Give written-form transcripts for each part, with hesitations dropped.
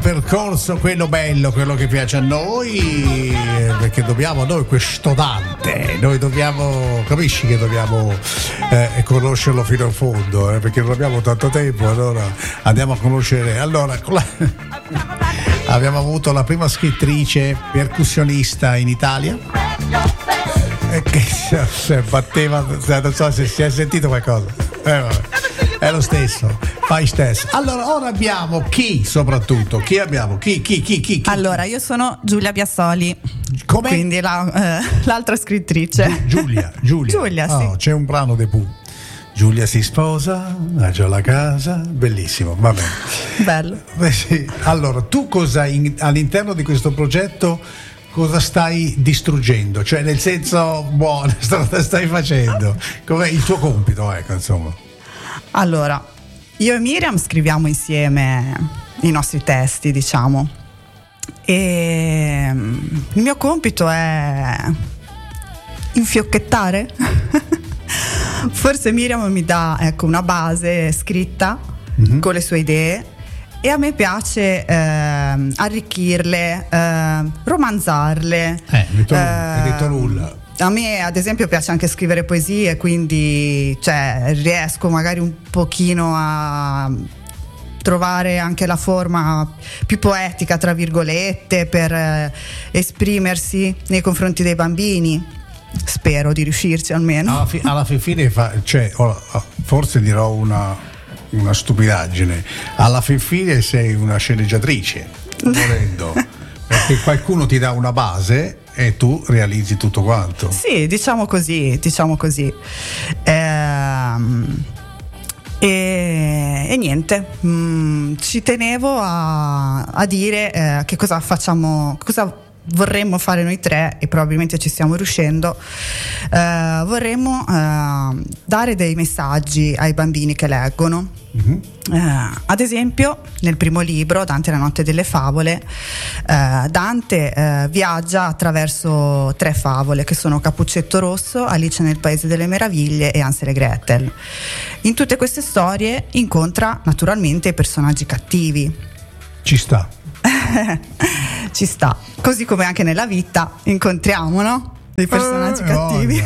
percorso, quello bello, quello che piace a noi, perché dobbiamo, noi questo Dante, noi dobbiamo, capisci che dobbiamo conoscerlo fino in fondo, perché non abbiamo tanto tempo, allora andiamo a conoscere. Allora, abbiamo avuto la prima scrittrice percussionista in Italia, che si batteva, non so se si è sentito qualcosa, è lo stesso, fai stesso. Allora ora abbiamo chi soprattutto, chi abbiamo? Chi? Allora io sono Giulia Biasoli. Come? Quindi l'altra scrittrice. Giulia, sì. C'è un brano dei Pooh. Giulia si sposa, ha già la casa, bellissimo, va bene. Bello. Sì. Allora, tu cosa all'interno di questo progetto cosa stai distruggendo? Cioè, nel senso buono, cosa stai facendo? Com'è il tuo compito, ecco, insomma? Allora, io e Miriam scriviamo insieme i nostri testi, diciamo. E il mio compito è infiocchettare. Forse Miriam mi dà, ecco, una base scritta con le sue idee, e a me piace arricchirle, romanzarle. Hai detto nulla. A me ad esempio piace anche scrivere poesie, quindi riesco magari un pochino a trovare anche la forma più poetica, tra virgolette, per esprimersi nei confronti dei bambini. Spero di riuscirci almeno. Alla fine forse dirò una stupidaggine. Alla fine sei una sceneggiatrice, volendo, perché qualcuno ti dà una base e tu realizzi tutto quanto. Sì, diciamo così. E niente, ci tenevo a dire che cosa facciamo, cosa vorremmo fare noi tre, e probabilmente ci stiamo riuscendo. Vorremmo dare dei messaggi ai bambini che leggono. Ad esempio, nel primo libro, Dante la notte delle favole, Dante viaggia attraverso 3 favole, che sono Cappuccetto Rosso, Alice nel Paese delle Meraviglie e Hansel e Gretel. In tutte queste storie incontra naturalmente i personaggi cattivi. Ci sta. Ci sta, così come anche nella vita incontriamo, no? Dei personaggi cattivi.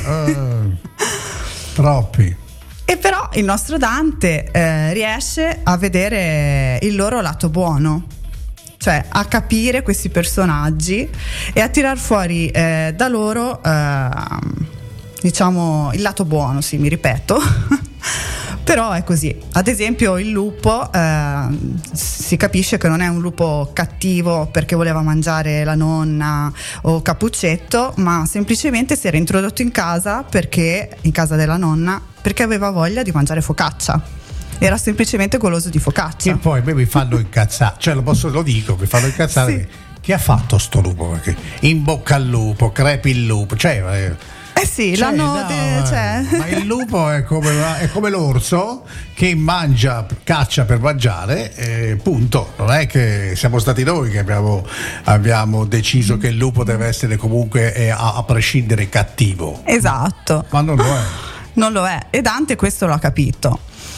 Troppi. E però il nostro Dante riesce a vedere il loro lato buono, cioè a capire questi personaggi e a tirar fuori da loro diciamo il lato buono, sì, mi ripeto. Però è così. Ad esempio il lupo, si capisce che non è un lupo cattivo perché voleva mangiare la nonna o Cappuccetto, ma semplicemente si era introdotto in casa della nonna, perché aveva voglia di mangiare focaccia. Era semplicemente goloso di focaccia. E poi mi fanno incazzare, lo dico, mi fanno incazzare. Sì. Che ha fatto sto lupo? Perché in bocca al lupo, crepi il lupo, sì, ma il lupo è come l'orso che caccia per mangiare, punto. Non è che siamo stati noi che abbiamo deciso che il lupo deve essere comunque a prescindere cattivo. Esatto. Ma non lo è. Non lo è, e Dante questo l'ha capito.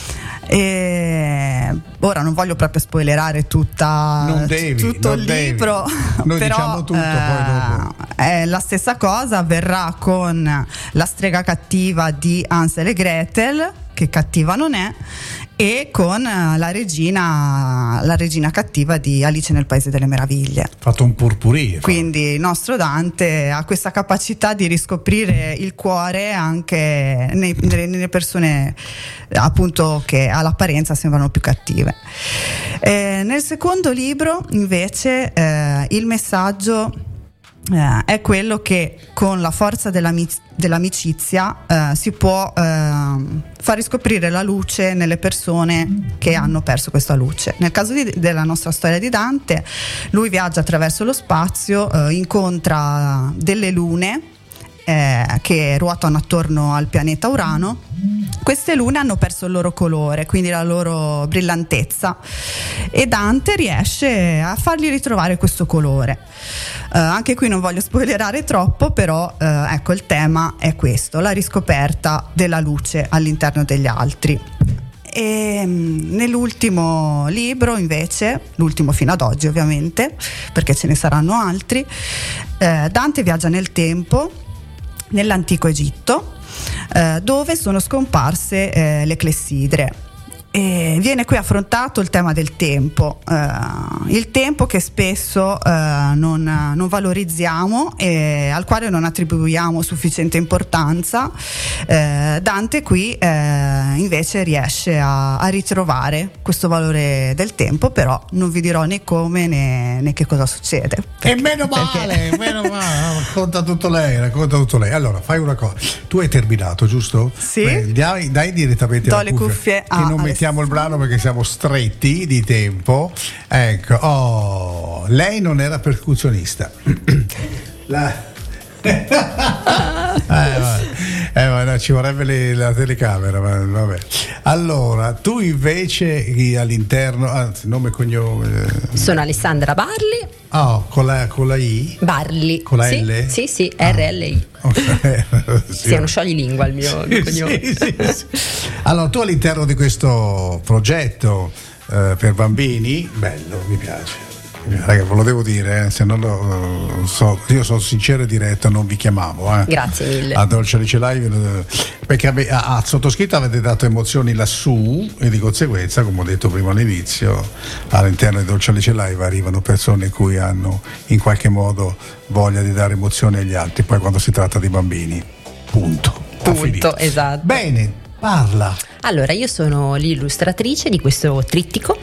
E ora non voglio proprio spoilerare tutto il libro. Noi però diciamo tutto, poi dopo. La stessa cosa avverrà con la strega cattiva di Hansel e Gretel, che cattiva non è, e con la regina cattiva di Alice nel Paese delle Meraviglie. Fatto un purpurì. Quindi il nostro Dante ha questa capacità di riscoprire il cuore anche nelle persone, appunto, che all'apparenza sembrano più cattive. Nel secondo libro invece il messaggio è quello che con la forza dell'amicizia si può far riscoprire la luce nelle persone che hanno perso questa luce. Nel caso della nostra storia di Dante, lui viaggia attraverso lo spazio, incontra delle lune che ruotano attorno al pianeta Urano. Queste lune hanno perso il loro colore, quindi la loro brillantezza, e Dante riesce a fargli ritrovare questo colore. Anche qui non voglio spoilerare troppo, però ecco, il tema è questo: la riscoperta della luce all'interno degli altri. E nell'ultimo libro invece, l'ultimo fino ad oggi ovviamente, perché ce ne saranno altri, Dante viaggia nel tempo nell'antico Egitto, dove sono scomparse le clessidre. E viene qui affrontato il tema del tempo, il tempo che spesso non valorizziamo e al quale non attribuiamo sufficiente importanza. Dante qui invece riesce a ritrovare questo valore del tempo, però non vi dirò né come né che cosa succede. E meno male, racconta tutto lei. Allora, fai una cosa, tu hai terminato, giusto? Sì. Beh, dai direttamente Do alle le cuffie che non mettiamo il brano perché siamo stretti di tempo. Ecco, lei non era percussionista. No, ci vorrebbe la telecamera, ma vabbè. Allora, tu invece all'interno, anzi, nome e cognome. Sono Alessandra Barli. Oh, con la I? Barli. Con la sì, L? Sì, RLI. Sì, è uno scioglilingua il mio cognome. Sì. Allora, tu all'interno di questo progetto per bambini, bello, mi piace. Raga, ve lo devo dire, se non lo so, io sono sincero e diretto, non vi chiamavo. Grazie mille. A Dolce Alice Live, perché a sottoscritto avete dato emozioni lassù e di conseguenza, come ho detto prima all'inizio, all'interno di Dolce Alice Live arrivano persone cui hanno in qualche modo voglia di dare emozioni agli altri, poi quando si tratta di bambini, punto, esatto. Bene, parla. Allora, io sono l'illustratrice di questo trittico.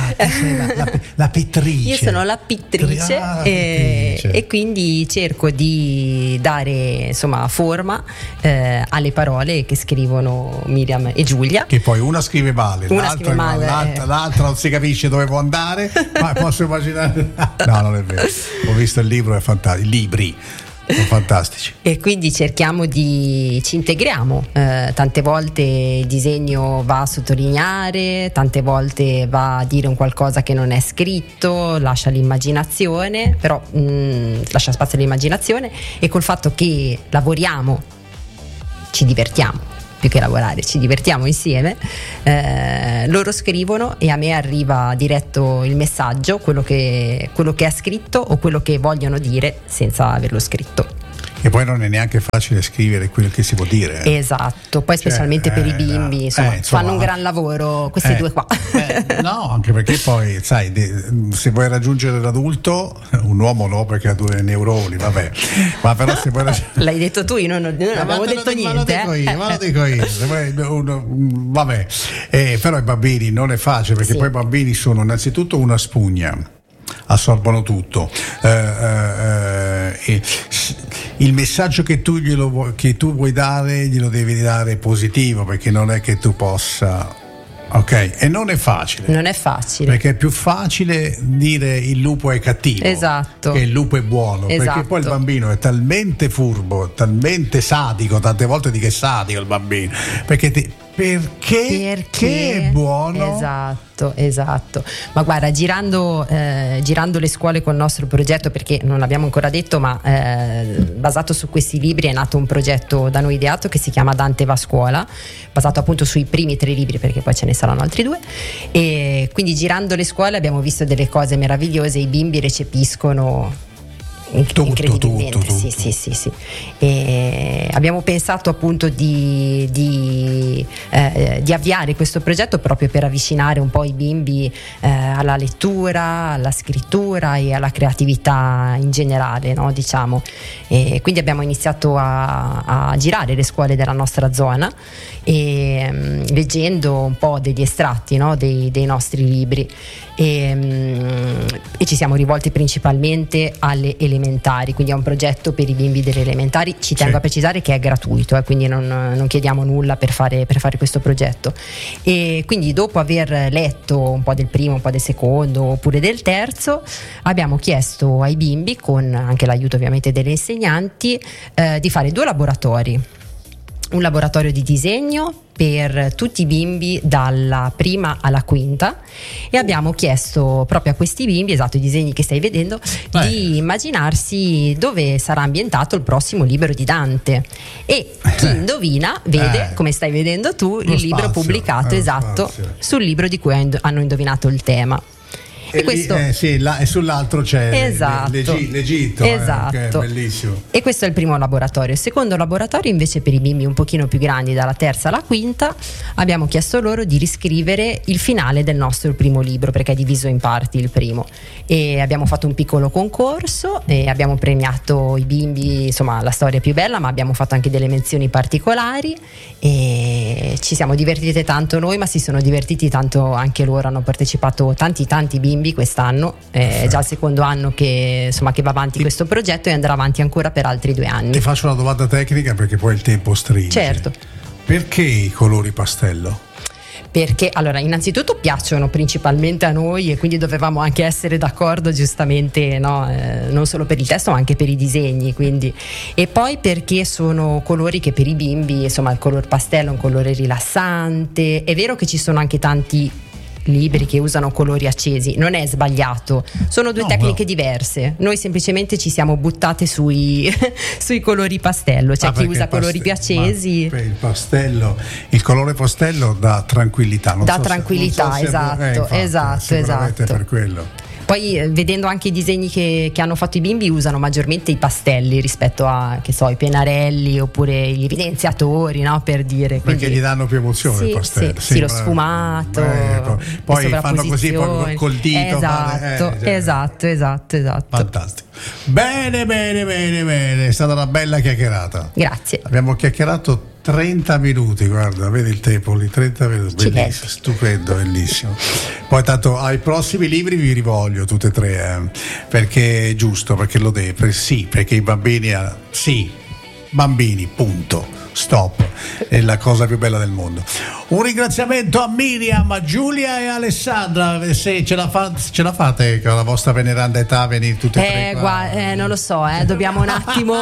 La pittrice. Io sono la pittrice, e quindi cerco di dare insomma forma alle parole che scrivono Miriam e Giulia. Che poi una scrive male, l'altra non si capisce dove può andare, ma posso immaginare. No, non è vero. Ho visto il libro, è fantastico. I libri sono fantastici. E quindi ci integriamo, tante volte il disegno va a sottolineare, tante volte va a dire un qualcosa che non è scritto, lascia l'immaginazione, però lascia spazio all'immaginazione, e col fatto che lavoriamo ci divertiamo. Più che lavorare, ci divertiamo insieme, loro scrivono e a me arriva diretto il messaggio, quello che è scritto o quello che vogliono dire senza averlo scritto. E poi non è neanche facile scrivere quello che si può dire. Esatto, poi specialmente per i bimbi, insomma, fanno un gran lavoro questi due qua. No, anche perché poi, sai, se vuoi raggiungere l'adulto, un uomo no, perché ha 2 neuroni, vabbè. Ma però se vuoi L'hai detto tu, io non avevo detto niente. Ma lo dico io. Vabbè. Però i bambini non è facile, perché poi i bambini sono innanzitutto una spugna, assorbono tutto. Il messaggio che tu vuoi dare glielo devi dare positivo, perché non è che tu possa. Ok, e non è facile. Non è facile. Perché è più facile dire il lupo è cattivo, esatto, che il lupo è buono, esatto. Perché poi il bambino è talmente furbo, talmente sadico, tante volte dico che è sadico il bambino, perché è buono. Esatto. Ma guarda, girando le scuole con il nostro progetto, perché non l'abbiamo ancora detto, ma basato su questi libri è nato un progetto da noi ideato che si chiama Dante va a scuola, basato appunto sui primi 3 libri, perché poi ce ne saranno altri 2, e quindi girando le scuole abbiamo visto delle cose meravigliose, i bimbi recepiscono incredibilmente. Tutto. Sì. E abbiamo pensato appunto di avviare questo progetto proprio per avvicinare un po' i bimbi alla lettura, alla scrittura e alla creatività in generale, no? Diciamo. E quindi abbiamo iniziato a girare le scuole della nostra zona e leggendo un po' degli estratti, no? dei nostri libri, e ci siamo rivolti principalmente alle elementari, quindi è un progetto per i bimbi delle elementari. Ci tengo a precisare che è gratuito, quindi non chiediamo nulla per fare questo progetto. E quindi dopo aver letto un po' del primo, un po' del secondo oppure del terzo, abbiamo chiesto ai bimbi, con anche l'aiuto ovviamente delle insegnanti, di fare 2 laboratori. un laboratorio di disegno per tutti i bimbi dalla prima alla quinta, e abbiamo chiesto proprio a questi bimbi, esatto, i disegni che stai vedendo, di immaginarsi dove sarà ambientato il prossimo libro di Dante, e chi indovina vede, come stai vedendo tu, il libro pubblicato, esatto, sul libro di cui hanno indovinato il tema. E questo e sull'altro c'è l'Egitto, esatto. Che è bellissimo. E questo è il primo laboratorio. Il secondo laboratorio invece per i bimbi un pochino più grandi, dalla terza alla quinta, abbiamo chiesto loro di riscrivere il finale del nostro primo libro, perché è diviso in parti il primo, e abbiamo fatto un piccolo concorso e abbiamo premiato i bimbi, insomma, la storia più bella, ma abbiamo fatto anche delle menzioni particolari e ci siamo divertite tanto noi, ma si sono divertiti tanto anche loro. Hanno partecipato tanti bimbi quest'anno, è già il secondo anno che va avanti questo progetto, e andrà avanti ancora per altri 2 anni. Ti faccio una domanda tecnica perché poi il tempo stringe. Certo. Perché i colori pastello? Perché allora innanzitutto piacciono principalmente a noi, e quindi dovevamo anche essere d'accordo, giustamente, no? Non solo per il testo ma anche per i disegni, quindi. E poi perché sono colori che per i bimbi, insomma, il color pastello è un colore rilassante. È vero che ci sono anche tanti libri che usano colori accesi, non è sbagliato, sono due tecniche diverse. Noi semplicemente ci siamo buttate sui colori pastello, c'è chi usa colori più accesi. Il colore pastello dà tranquillità, esatto. Per quello. Poi vedendo anche i disegni che hanno fatto i bimbi, usano maggiormente i pastelli rispetto a, che so, i pennarelli oppure gli evidenziatori, no? Per dire. Perché gli danno più emozione i pastelli. Sì, lo sfumato. Poi fanno così col dito. Esatto. Fantastico. Bene. È stata una bella chiacchierata. Grazie. Abbiamo chiacchierato 30 minuti, guarda, vedi il tempo lì, 30 minuti, bellissimo, stupendo, bellissimo. Poi tanto ai prossimi libri vi rivoglio tutte e tre, perché è giusto, perché lo deve, sì, perché i bambini, bambini, punto, stop, è la cosa più bella del mondo. Un ringraziamento a Miriam, a Giulia e a Alessandra, se ce la fate con la vostra veneranda età venire tutte e tre non lo so, dobbiamo un attimo.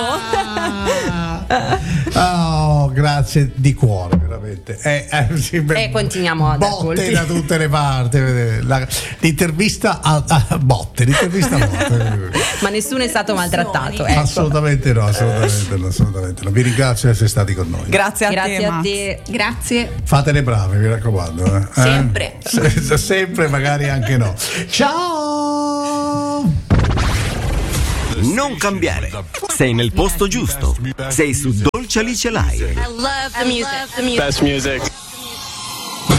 Oh, grazie di cuore, veramente. Continuiamo a dar botte colpi da tutte le parti. L'intervista a botte. Ma nessuno è stato maltrattato. Ecco. Assolutamente no. Vi ringrazio di essere stati con noi. Grazie a te. Grazie. Fate le brave, mi raccomando. Sempre. Sempre, magari anche no. Ciao. Non cambiare. Sei nel posto giusto. Sei su Dolce Alice Live. I love the music. Best music.